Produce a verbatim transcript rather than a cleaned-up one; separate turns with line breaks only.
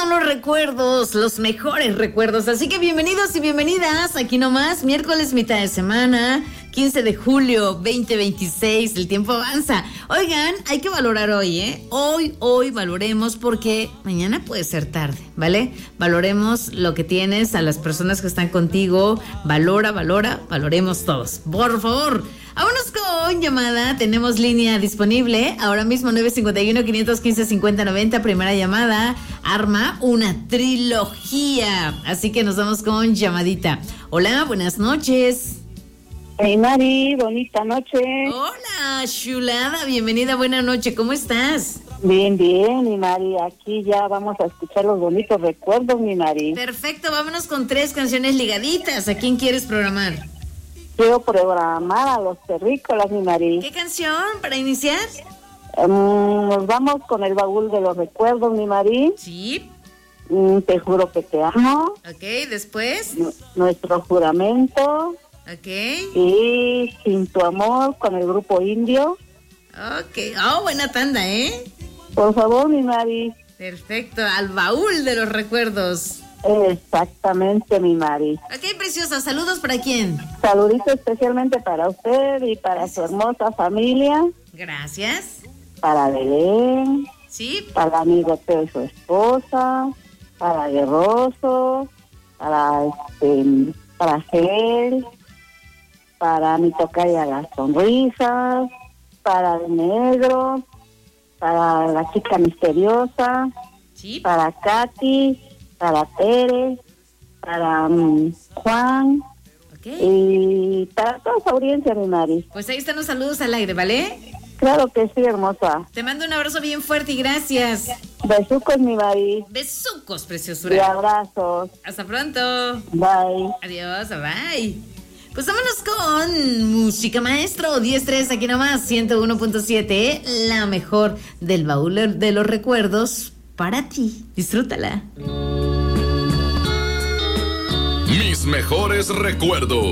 son los recuerdos, los mejores recuerdos. Así que bienvenidos y bienvenidas. Aquí nomás, miércoles, mitad de semana, quince de julio, veinte veintiséis. El tiempo avanza. Oigan, hay que valorar hoy, ¿eh? Hoy, hoy valoremos porque mañana puede ser tarde, ¿vale? Valoremos lo que tienes, a las personas que están contigo. Valora, valora, valoremos todos. Por favor. Vámonos con llamada, tenemos línea disponible, ahora mismo nueve cinco uno, cinco uno cinco, cinco cero nueve cero, primera llamada, arma una trilogía, así que nos vamos con llamadita. Hola, buenas noches.
Hey Mari, bonita noche.
Hola, chulada, bienvenida, buena noche, ¿cómo estás?
Bien, bien, mi Mari, aquí ya vamos a escuchar los bonitos recuerdos, mi Mari.
Perfecto, vámonos con tres canciones ligaditas, ¿a quién quieres programar?
Quiero programar a los terrícolas, mi Mari.
¿Qué canción para iniciar?
Um, nos vamos con el baúl de los recuerdos, mi Mari.
Sí.
Um, te juro que te amo.
Ok, después.
N- nuestro juramento.
Ok.
Y Sin tu amor con el grupo Indio.
Ok, oh, buena tanda, ¿eh?
Por favor, mi Mari.
Perfecto, al baúl de los recuerdos.
Exactamente, mi Mari.
Ok, preciosa, saludos para quién.
Saludito especialmente para usted y para Gracias. Su hermosa familia.
Gracias.
Para Belén.
Sí.
Para amigo de su esposa. Para Guerroso. Para este, para Gel. Para mi tocaya Las Sonrisas. Para el Negro. Para la chica misteriosa.
Sí.
Para Katy. Para Tere, para um, Juan,
okay.
Y para toda su audiencia, mi Mari.
Pues ahí están los saludos al aire, ¿vale?
Claro que sí, hermosa.
Te mando un abrazo bien fuerte y gracias.
Besucos, mi Mari.
Besucos, preciosura.
Y abrazos.
Hasta pronto.
Bye.
Adiós, bye. Pues vámonos con música, maestro. diez tres, aquí nomás, ciento uno punto siete. La mejor del baúl de los recuerdos para ti. Disfrútala.
Mis mejores recuerdos.